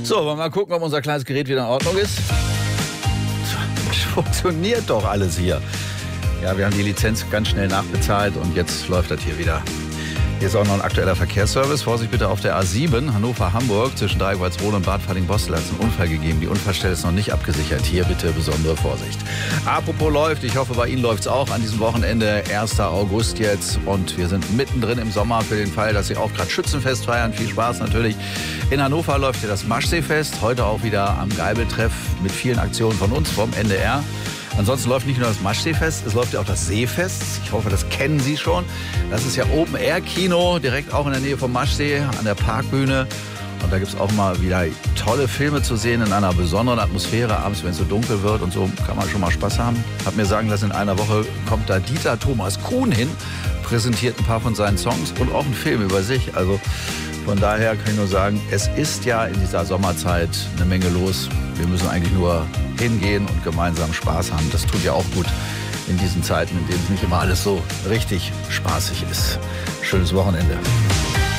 So, wollen wir mal gucken, ob unser kleines Gerät wieder in Ordnung ist. Funktioniert doch alles hier. Ja, wir haben die Lizenz ganz schnell nachbezahlt und jetzt läuft das hier wieder. Hier ist auch noch ein aktueller Verkehrsservice. Vorsicht bitte auf der A7, Hannover-Hamburg, zwischen Dreieckholzrode und Bad Falling-Bostel hat es einen Unfall gegeben. Die Unfallstelle ist noch nicht abgesichert. Hier bitte besondere Vorsicht. Apropos läuft, ich hoffe, bei Ihnen läuft es auch an diesem Wochenende, 1. August jetzt. Und wir sind mittendrin im Sommer für den Fall, dass Sie auch gerade Schützenfest feiern. Viel Spaß natürlich. In Hannover läuft ja das Maschseefest. Heute auch wieder am Geibeltreff mit vielen Aktionen von uns vom NDR. Ansonsten läuft nicht nur das Maschseefest, es läuft ja auch das Seefest. Ich hoffe, das kennen Sie schon. Das ist ja Open-Air-Kino, direkt auch in der Nähe vom Maschsee, an der Parkbühne. Und da gibt es auch mal wieder tolle Filme zu sehen in einer besonderen Atmosphäre. Abends, wenn es so dunkel wird und so, kann man schon mal Spaß haben. Hab mir sagen lassen, in einer Woche kommt da Dieter Thomas Kuhn hin, präsentiert ein paar von seinen Songs und auch einen Film über sich. Also von daher kann ich nur sagen, es ist ja in dieser Sommerzeit eine Menge los. Wir müssen eigentlich nur hingehen und gemeinsam Spaß haben. Das tut ja auch gut in diesen Zeiten, in denen es nicht immer alles so richtig spaßig ist. Schönes Wochenende.